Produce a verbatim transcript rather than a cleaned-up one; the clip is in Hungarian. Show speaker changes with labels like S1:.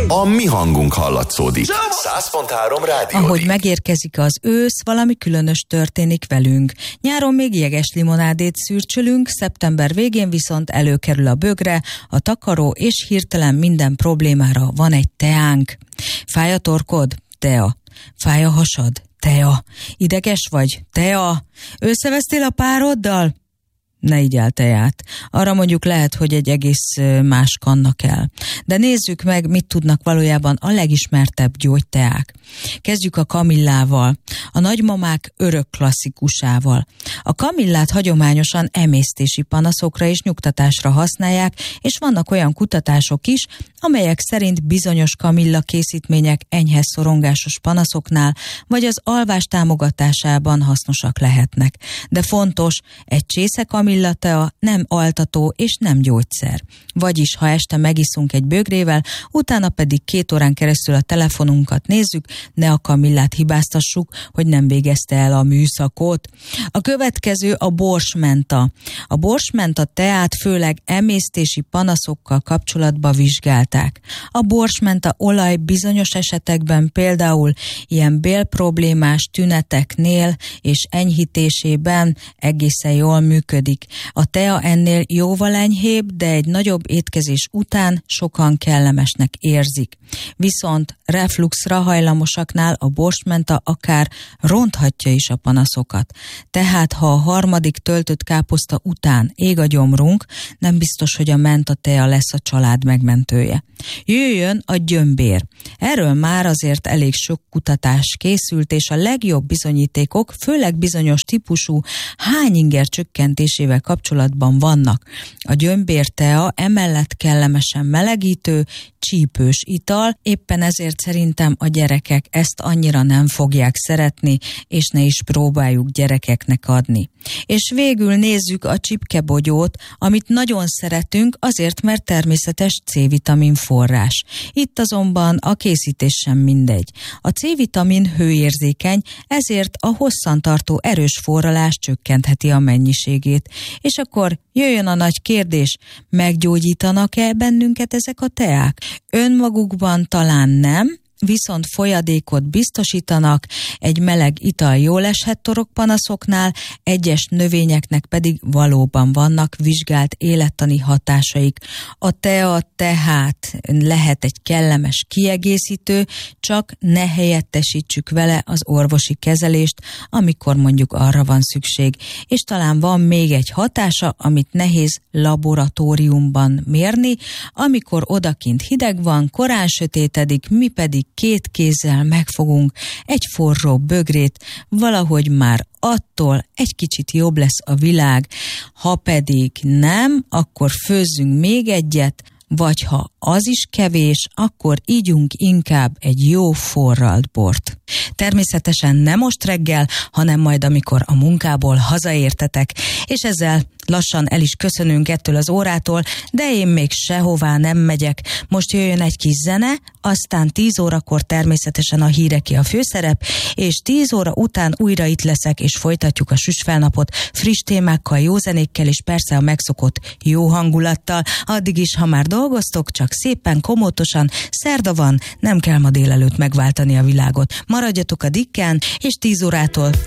S1: a mi hangunk hallatszódik. száz pont három rádió.
S2: Ahogy megérkezik az ősz, valami különös történik velünk. Nyáron még jeges limonádét szürcsölünk, szeptember végén viszont előkerül a bögre, a takaró, és hirtelen minden problémára van egy teánk. Fáj a torkod? Tea. Fáj a hasad? Tea. Ideges vagy? Tea. Összevesztél a pároddal? Ne így el teját. Arra mondjuk lehet, hogy egy egész más kanna kell. De nézzük meg, mit tudnak valójában a legismertebb gyógyteák. Kezdjük a kamillával, a nagymamák örök klasszikusával. A kamillát hagyományosan emésztési panaszokra és nyugtatásra használják, és vannak olyan kutatások is, amelyek szerint bizonyos kamilla készítmények enyhe szorongásos panaszoknál, vagy az alvás támogatásában hasznosak lehetnek. De fontos, egy csésze kamillatea nem altató és nem gyógyszer. Vagyis, ha este megiszunk egy bögrével, utána pedig két órán keresztül a telefonunkat nézzük, ne a kamillát hibáztassuk, hogy nem végezte el a műszakot. A következő a borsmenta. A borsmenta teát főleg emésztési panaszokkal kapcsolatban vizsgálták. A borsmenta olaj bizonyos esetekben például ilyen bélproblémás tüneteknél és enyhítésében egészen jól működik. A tea ennél jóval enyhébb, de egy nagyobb étkezés után sokan kellemesnek érzik. Viszont refluxra hajlamosaknál a borsmenta akár ronthatja is a panaszokat. Tehát, ha a harmadik töltött káposzta után ég a gyomrunk, nem biztos, hogy a menta tea lesz a család megmentője. Jöjjön a gyömbér. Erről már azért elég sok kutatás készült, és a legjobb bizonyítékok, főleg bizonyos típusú hányinger csökkentésével kapcsolatban vannak. A gyömbér tea emellett kellemesen melegítő, csípős ital, éppen ezért szerintem a gyerekek ezt annyira nem fogják szeretni, és ne is próbáljuk gyerekeknek adni. És végül nézzük a csipkebogyót, amit nagyon szeretünk, azért, mert természetes C-vitamin forrás. Itt azonban a készítés sem mindegy. A C-vitamin hőérzékeny, ezért a hosszantartó erős forralás csökkentheti a mennyiségét. És akkor jöjjön a nagy kérdés, meggyógyítanak-e bennünket ezek a teák? Önmagukban talán nem, viszont folyadékot biztosítanak, egy meleg ital jól eshet torokpanaszoknál, egyes növényeknek pedig valóban vannak vizsgált élettani hatásaik. A tea tehát lehet egy kellemes kiegészítő, csak ne helyettesítsük vele az orvosi kezelést, amikor mondjuk arra van szükség. És talán van még egy hatása, amit nehéz laboratóriumban mérni, amikor odakint hideg van, korán sötétedik, mi pedig két kézzel megfogunk egy forró bögrét, valahogy már attól egy kicsit jobb lesz a világ. Ha pedig nem, akkor főzzünk még egyet, vagy ha az is kevés, akkor ígyunk inkább egy jó forralt bort. Természetesen nem most reggel, hanem majd amikor a munkából hazaértetek, és ezzel lassan el is köszönünk ettől az órától, de én még sehová nem megyek. Most jöjjön egy kis zene, aztán tíz órakor természetesen a híreké a főszerep, és tíz óra után újra itt leszek, és folytatjuk a süsfelnapot friss témákkal, jó zenékkel, és persze a megszokott jó hangulattal. Addig is, ha már dolgoztok, csak szépen, komótosan, szerda van, nem kell ma délelőtt megváltani a világot. Maradjatok a dikken, és tíz órától